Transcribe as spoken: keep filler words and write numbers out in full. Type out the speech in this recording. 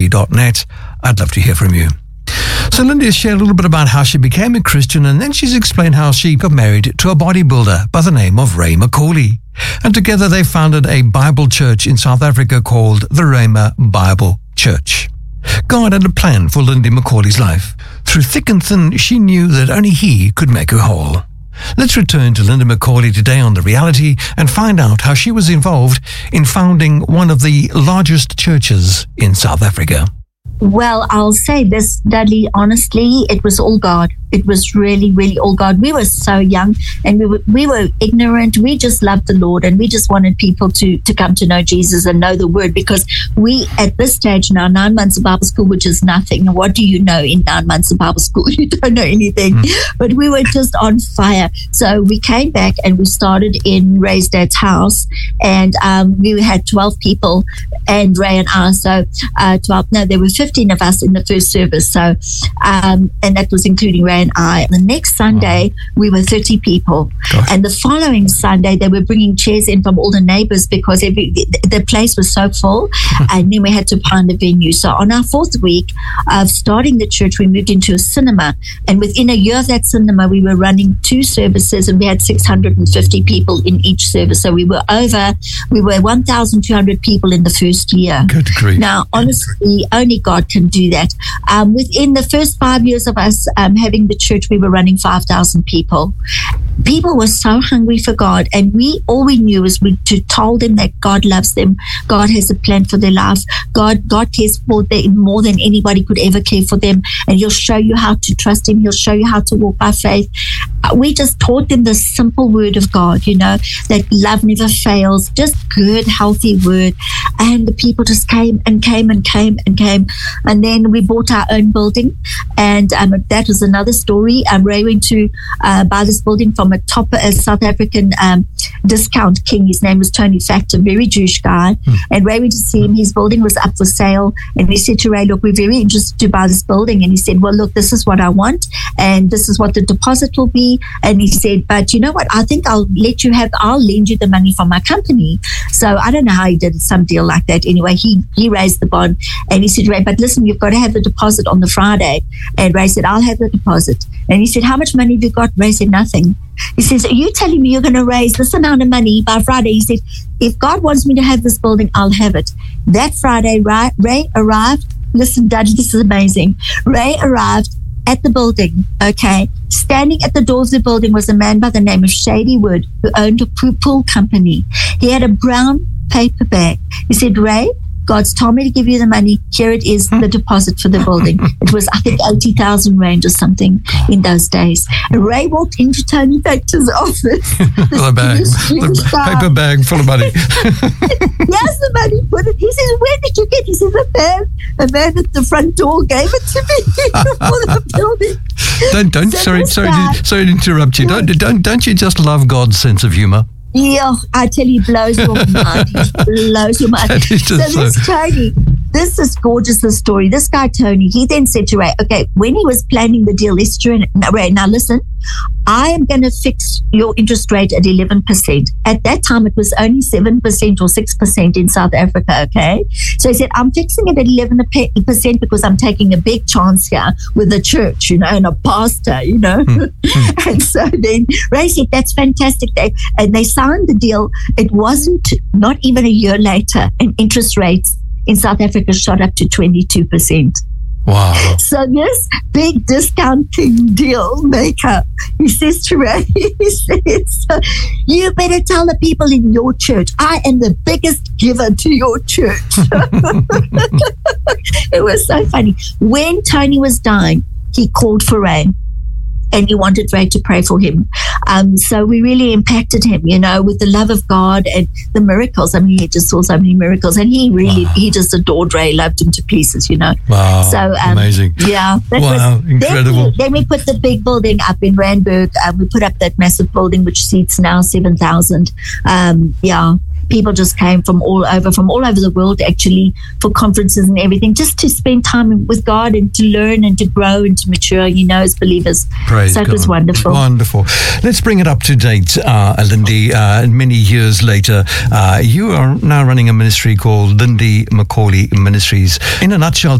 dot net. I'd love to hear from you. So Lindy has shared a little bit about how she became a Christian, and then she's explained how she got married to a bodybuilder by the name of Ray McCauley. And together they founded a Bible church in South Africa called the Rhema Bible Church. God had a plan for Lindy McCauley's life. Through thick and thin, she knew that only He could make her whole. Let's return to Lindy McCauley today on The Reality and find out how she was involved in founding one of the largest churches in South Africa. Well, I'll say this, Dudley, honestly, it was all God. It was really, really all God. We were so young and we were we were ignorant. We just loved the Lord and we just wanted people to, to come to know Jesus and know the Word, because we, at this stage now, nine months of Bible school, which is nothing. And what do you know in nine months of Bible school? You don't know anything. Mm. But we were just on fire. So we came back and we started in Ray's dad's house, and um, we had twelve people, and Ray and I, so uh, twelve, no, there were fifteen of us in the first service. So, um, and that was including Ray and I. The next Sunday, we were thirty people. Gosh. And the following Sunday, they were bringing chairs in from all the neighbors because every, the place was so full. And then we had to find a venue. So on our fourth week of starting the church, we moved into a cinema. And within a year of that cinema, we were running two services, and we had six hundred fifty people in each service. So we were over, we were one thousand two hundred people in the first year. Good grief. Now, honestly, only God can do that. Um, within the first five years of us um, having the church, we were running five thousand people. People were so hungry for God, and we all we knew was we to told them that God loves them. God has a plan for their life. God, God cares for them more than anybody could ever care for them, and He'll show you how to trust Him. He'll show you how to walk by faith. Uh, we just taught them the simple word of God, you know, that love never fails, just good, healthy word. And the people just came and came and came and came. And then we bought our own building, and um, that was another story. Um, Ray went to uh, buy this building from a top a South African um, discount king. His name was Tony Factor, very Jewish guy. Mm. And Ray went to see him. His building was up for sale, and he said to Ray, "Look, we're very interested to buy this building." And he said, "Well, look, this is what I want, and this is what the deposit will be." And he said, "But you know what? I think I'll let you have. I'll lend you the money from my company." So I don't know how he did it, some deal like that. Anyway, he he raised the bond, and he said, "Ray, but listen, you've got to have the deposit on the Friday." And Ray said, "I'll have the deposit." And he said, "How much money have you got?" Ray said, "Nothing." He says, "Are you telling me you're going to raise this amount of money by Friday?" He said, "If God wants me to have this building, I'll have it." That Friday, Ray arrived. Listen, Dudley, this is amazing. Ray arrived at the building, okay? Standing at the doors of the building was a man by the name of Shady Wood, who owned a pool company. He had a brown paper bag. He said, "Ray, God's told me to give you the money. Here it is, the deposit for the building." It was, I think, eighty thousand rand or something in those days. And Ray walked into Tony Factor's office. The bag, the paper bag full of money. Yes, the money. Put it. He says, "Where did you get?" He says, "A man, a man at the front door gave it to me for the building." Don't, don't. So sorry, sorry, guy, to, sorry to interrupt you. Don't, don't, don't you just love God's sense of humor? Yeah, I tell you, blows your mind. He blows your mind. So this so. Tony, this is gorgeous, this story. This guy, Tony, he then said to Ray, okay, when he was planning the deal, let's do it. Ray, now listen, I am going to fix your interest rate at eleven percent. At that time, it was only seven percent or six percent in South Africa, okay? So he said, I'm fixing it at eleven percent because I'm taking a big chance here with the church, you know, and a pastor, you know. Mm-hmm. And so then Ray said, that's fantastic. They, and they signed the deal. It wasn't not even a year later, and interest rates in South Africa shot up to twenty-two percent. Wow. So this big discounting deal maker, he says to Ray, he says, you better tell the people in your church, I am the biggest giver to your church. It was so funny. When Tony was dying, he called for Ray. And he wanted Ray to pray for him. Um, so we really impacted him, you know, with the love of God and the miracles. I mean, he just saw so many miracles. And he really, wow. he just adored Ray, loved him to pieces, you know. Wow, so, um, amazing. Yeah. That wow, was, incredible. Then we, then we put the big building up in Randburg. Uh, we put up that massive building, which seats now seven thousand. Um, yeah. People just came from all over, from all over the world, actually, for conferences and everything, just to spend time with God and to learn and to grow and to mature, you know, as believers. Praise so God. It was wonderful. Wonderful. Let's bring it up to date, uh, Lindy. Uh, many years later, uh, you are now running a ministry called Lindy McCauley Ministries. In a nutshell,